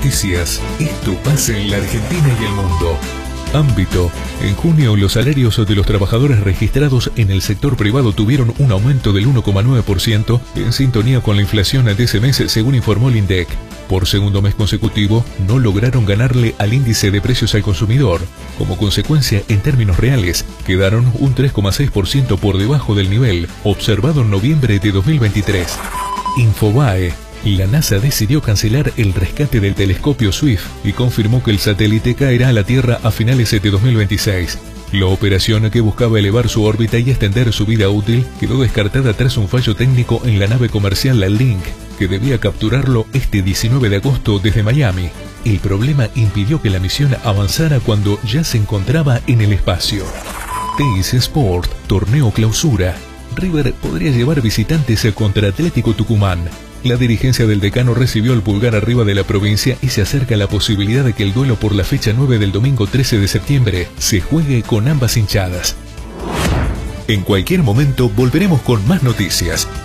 Noticias. Esto pasa en la Argentina y el mundo. Ámbito. En junio, los salarios de los trabajadores registrados en el sector privado tuvieron un aumento del 1,9% en sintonía con la inflación de ese mes, según informó el INDEC. Por segundo mes consecutivo, no lograron ganarle al índice de precios al consumidor. Como consecuencia, en términos reales, quedaron un 3,6% por debajo del nivel observado en noviembre de 2023. Infobae. La NASA decidió cancelar el rescate del telescopio Swift y confirmó que el satélite caerá a la Tierra a finales de 2026. La operación, que buscaba elevar su órbita y extender su vida útil, quedó descartada tras un fallo técnico en la nave comercial La Link, que debía capturarlo este 19 de agosto desde Miami. El problema impidió que la misión avanzara cuando ya se encontraba en el espacio. Teis Sport, torneo clausura. River podría llevar visitantes contra Atlético Tucumán. La dirigencia del decano recibió el pulgar arriba de la provincia y se acerca la posibilidad de que el duelo por la fecha 9 del domingo 13 de septiembre se juegue con ambas hinchadas. En cualquier momento volveremos con más noticias.